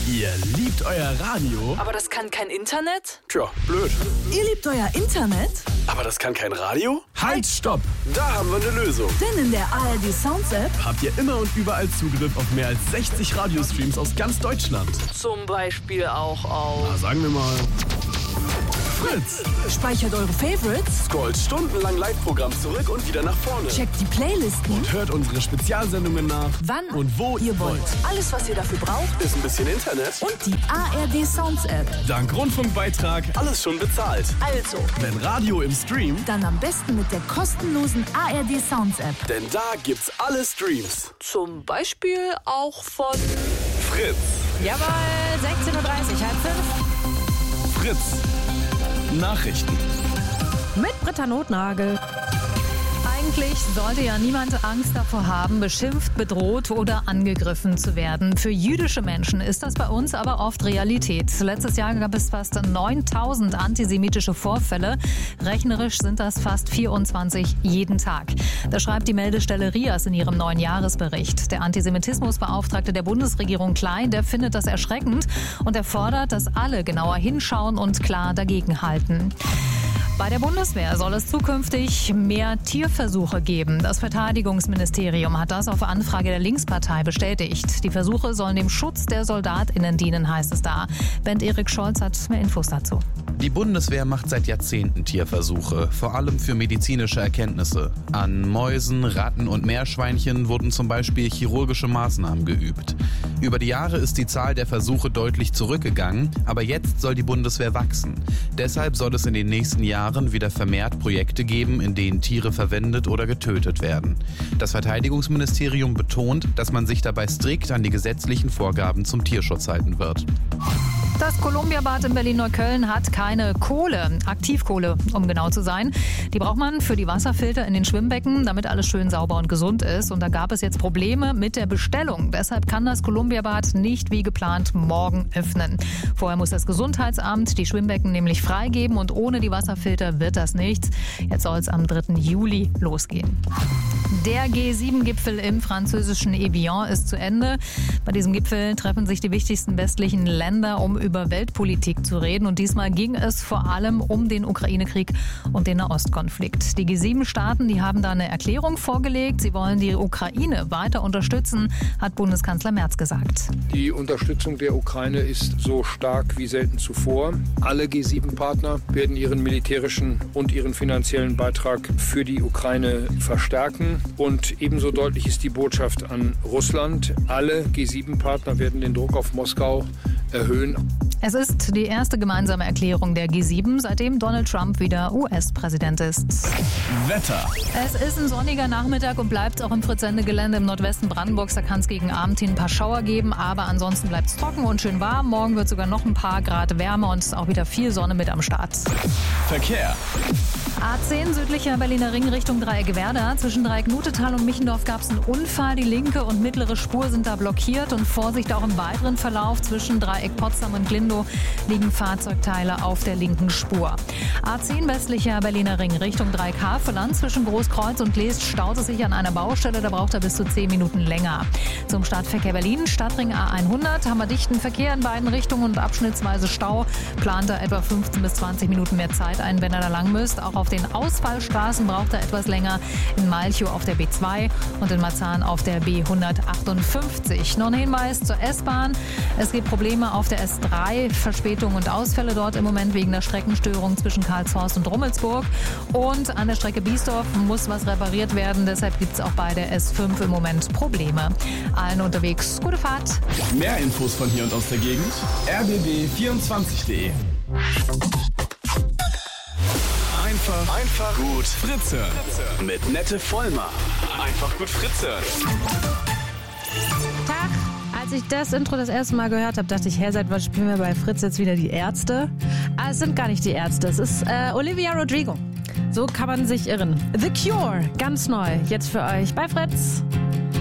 Ihr liebt euer Radio, aber das kann kein Internet? Tja, blöd. Ihr liebt euer Internet? Aber das kann kein Radio? Halt, stopp! Da haben wir eine Lösung. Denn in der ARD Sounds App habt ihr immer und überall Zugriff auf mehr als 60 Radiostreams aus ganz Deutschland. zum Beispiel auch auf Na, sagen wir mal Fritz. speichert eure Favorites, Scrollt stundenlang Live-Programm zurück und wieder nach vorne. checkt die Playlisten, Und hört unsere Spezialsendungen nach, wann und wo ihr wollt. Alles, was ihr dafür braucht Ist ein bisschen Internet. und die ARD Sounds App. Dank Rundfunkbeitrag alles schon bezahlt. Also, Wenn Radio im Stream, dann am besten mit der kostenlosen ARD Sounds App. denn da gibt's alle Streams. Zum Beispiel auch von Fritz. Jawohl, 16:30 Uhr, 16:30. Fritz. Nachrichten. Mit Britta Notnagel. Eigentlich sollte ja niemand Angst davor haben, beschimpft, bedroht oder angegriffen zu werden. Für jüdische Menschen ist das bei uns aber oft Realität. Letztes Jahr gab es fast 9000 antisemitische Vorfälle. Rechnerisch sind das fast 24 jeden Tag. Das schreibt die Meldestelle RIAS in ihrem neuen Jahresbericht. Der Antisemitismusbeauftragte der Bundesregierung Klein, der findet das erschreckend und er fordert, dass alle genauer hinschauen und klar dagegenhalten. Bei der Bundeswehr soll es zukünftig mehr Tierversuche geben. Das Verteidigungsministerium hat das auf Anfrage der Linkspartei bestätigt. Die Versuche sollen dem Schutz der SoldatInnen dienen, heißt es da. Bernd-Erik Scholz hat mehr Infos dazu. Die Bundeswehr macht seit Jahrzehnten Tierversuche, vor allem für medizinische Erkenntnisse. An Mäusen, Ratten und Meerschweinchen wurden zum Beispiel chirurgische Maßnahmen geübt. Über die Jahre ist die Zahl der Versuche deutlich zurückgegangen, aber jetzt soll die Bundeswehr wachsen. Deshalb soll es in den nächsten Jahren wieder vermehrt Projekte geben, in denen Tiere verwendet oder getötet werden. Das Verteidigungsministerium betont, dass man sich dabei strikt an die gesetzlichen Vorgaben zum Tierschutz halten wird. Das Columbiabad in Berlin-Neukölln hat keine Kohle, Aktivkohle, um genau zu sein. Die braucht man für die Wasserfilter in den Schwimmbecken, damit alles schön sauber und gesund ist. Und da gab es jetzt Probleme mit der Bestellung. Deshalb kann das Columbiabad nicht wie geplant morgen öffnen. Vorher muss das Gesundheitsamt die Schwimmbecken nämlich freigeben und ohne die Wasserfilter wird das nichts. Jetzt soll es am 3. Juli losgehen. Der G7-Gipfel im französischen Evian ist zu Ende. Bei diesem Gipfel treffen sich die wichtigsten westlichen Länder, um über Weltpolitik zu reden. Und diesmal ging es vor allem um den Ukraine-Krieg und den Nahostkonflikt. Die G7-Staaten, die haben da eine Erklärung vorgelegt. Sie wollen die Ukraine weiter unterstützen, hat Bundeskanzler Merz gesagt. Die Unterstützung der Ukraine ist so stark wie selten zuvor. Alle G7-Partner werden ihren militärischen und ihren finanziellen Beitrag für die Ukraine verstärken. Und ebenso deutlich ist die Botschaft an Russland. Alle G7-Partner werden den Druck auf Moskau erhöhen. Es ist die erste gemeinsame Erklärung der G7, seitdem Donald Trump wieder US-Präsident ist. Wetter. Es ist ein sonniger Nachmittag und bleibt auch im Fritz-Sende-Gelände im Nordwesten Brandenburgs. Da kann es gegen Abend hin ein paar Schauer geben, aber ansonsten bleibt es trocken und schön warm. Morgen wird sogar noch ein paar Grad wärmer und auch wieder viel Sonne mit am Start. Verkehr. A10 südlicher Berliner Ring Richtung Dreieck-Werder. Zwischen Dreieck-Nutetal und Michendorf gab es einen Unfall. Die linke und mittlere Spur sind da blockiert und Vorsicht auch im weiteren Verlauf. Zwischen Dreieck-Potsdam und Glindow liegen Fahrzeugteile auf der linken Spur. A10 westlicher Berliner Ring Richtung Dreieck-Havelland. Zwischen Großkreuz und Leest staut es sich an einer Baustelle. Da braucht er bis zu 10 Minuten länger. Zum Stadtverkehr Berlin, Stadtring A100, haben wir dichten Verkehr in beiden Richtungen und abschnittsweise Stau. Plant er etwa 15 bis 20 Minuten mehr Zeit ein, wenn er da lang müsst. Auch auf den Ausfallstraßen braucht er etwas länger. In Malchow auf der B2 und in Marzahn auf der B158. Noch ein Hinweis zur S-Bahn. Es gibt Probleme auf der S3. Verspätungen und Ausfälle dort im Moment wegen der Streckenstörung zwischen Karlshorst und Rummelsburg. Und an der Strecke Biesdorf muss was repariert werden. Deshalb gibt es auch bei der S5 im Moment Probleme. Allen unterwegs gute Fahrt. Mehr Infos von hier und aus der Gegend. rbb24.de. Einfach gut Fritze. Mit Nette Vollmer. Einfach gut Fritze. Tag. Als ich das Intro das erste Mal gehört habe, dachte ich, seit wann spielen wir bei Fritz jetzt wieder die Ärzte? Aber es sind gar nicht die Ärzte, es ist Olivia Rodrigo. So kann man sich irren. The Cure, ganz neu, jetzt für euch bei Fritz.